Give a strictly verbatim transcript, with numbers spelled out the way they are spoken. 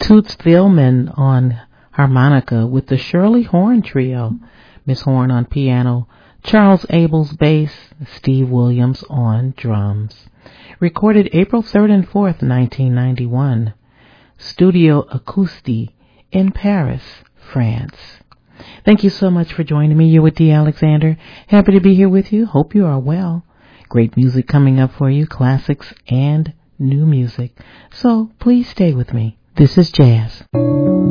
Toots Thielemans on harmonica with the Shirley Horn Trio. Miss Horn on piano, Charles Abels bass, Steve Williams on drums. Recorded April third and fourth, nineteen ninety-one. Studio Acoustique in Paris, France. Thank you so much for joining me. You're with Dee Alexander. Happy to be here with you. Hope you are well. Great music coming up for you, classics and new music. So please stay with me. This is Jazz.